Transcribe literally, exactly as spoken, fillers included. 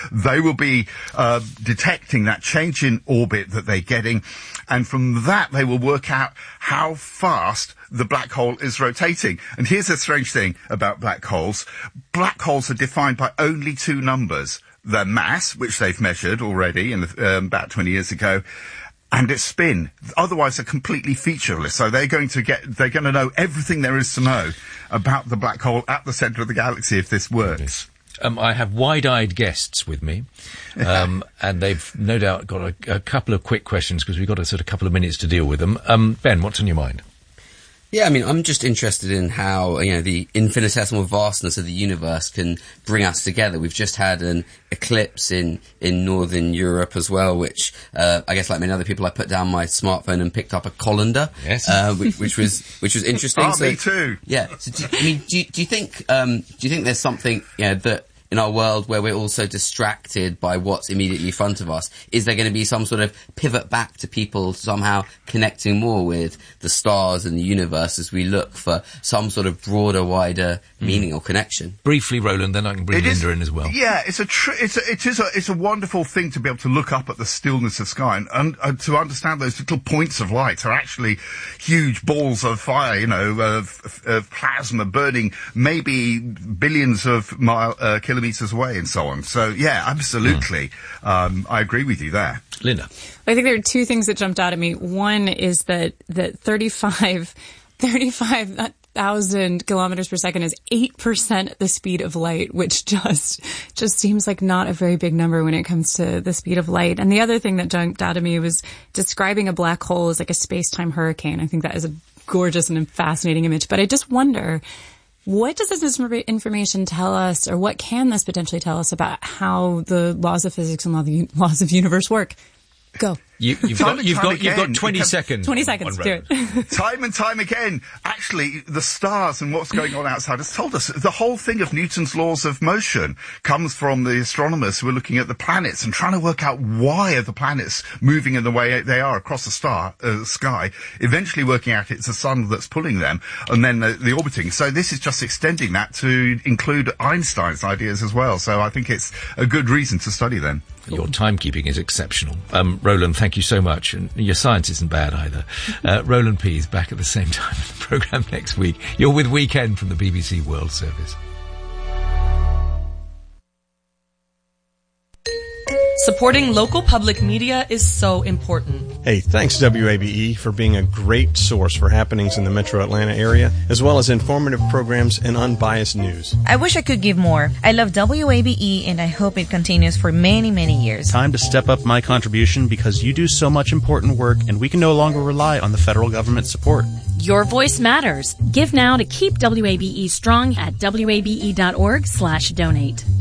they will be uh, detecting that change in orbit that they're getting, and from that they will work out how fast the black hole is rotating. And here's a strange thing about black holes. Black holes are defined by only two numbers: their mass, which they've measured already in the, um, about twenty years ago, and its spin. Otherwise, they're completely featureless. So they're going to get, they're going to know everything there is to know about the black hole at the centre of the galaxy if this works. Um, I have wide-eyed guests with me, um, and they've no doubt got a, a couple of quick questions because we've got a sort of couple of minutes to deal with them. Um, Ben, what's on your mind? Yeah, I mean, I'm just interested in how, you know, the infinitesimal vastness of the universe can bring us together. We've just had an eclipse in, in Northern Europe as well, which, uh, I guess like many other people, I put down my smartphone and picked up a colander. Yes. Uh, which, which was, which was interesting. Oh, so, me too. Yeah. So do, I mean, do you, do you think, um, do you think there's something, you know, that, in our world where we're also distracted by what's immediately in front of us, is there going to be some sort of pivot back to people somehow connecting more with the stars and the universe as we look for some sort of broader, wider mm. meaning or connection? Briefly, Roland, then I can bring it Linda is, in as well. Yeah, it's a, tr- it's a, it is a, it's a wonderful thing to be able to look up at the stillness of sky and, and, and to understand those little points of light are actually huge balls of fire, you know, of, of plasma burning maybe billions of mile, uh, kilometers kilometres away and so on. So, yeah, absolutely. Mm. Um, I agree with you there. Linda? I think there are two things that jumped out at me. One is that, that thirty-five, thirty-five thousand kilometers per second is eight percent the speed of light, which just, just seems like not a very big number when it comes to the speed of light. And the other thing that jumped out at me was describing a black hole as like a space-time hurricane. I think that is a gorgeous and fascinating image. But I just wonder, what does this information tell us, or what can this potentially tell us about how the laws of physics and laws of universe work? Go. You, you've got, you've got, you've got twenty seconds. twenty seconds, do it. Time and time again, actually, the stars and what's going on outside has told us the whole thing of Newton's laws of motion comes from the astronomers who are looking at the planets and trying to work out why are the planets moving in the way they are across the star, uh, sky, eventually working out it's the sun that's pulling them, and then the, the orbiting. So this is just extending that to include Einstein's ideas as well. So I think it's a good reason to study them. Your timekeeping is exceptional. Um, Roland, thank you so much. And your science isn't bad either. Uh, Roland Pease back at the same time in the programme next week. You're with Weekend from the B B C World Service. Supporting local public media is so important. Hey, thanks W A B E for being a great source for happenings in the metro Atlanta area, as well as informative programs and unbiased news. I wish I could give more. I love W A B E and I hope it continues for many, many years. Time to step up my contribution because you do so much important work and we can no longer rely on the federal government support. Your voice matters. Give now to keep W A B E strong at W A B E dot org slash donate.